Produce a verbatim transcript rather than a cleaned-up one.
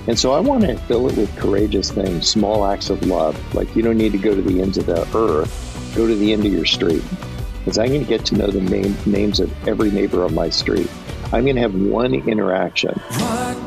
And so I want to fill it with courageous things, small acts of love. Like, you don't need to go to the ends of the earth, go to the end of your street. Because I'm going to get to know the name, names of every neighbor on my street. I'm going to have one interaction.